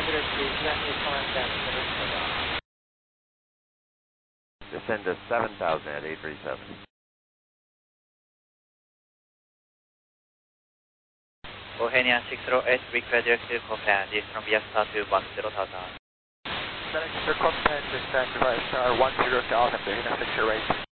Descend to 7,000 at 837. Bohemian 608, request directed command is from Viastar to 10,000. Director command, dispatch Viastar 10,000, Bohemian 608.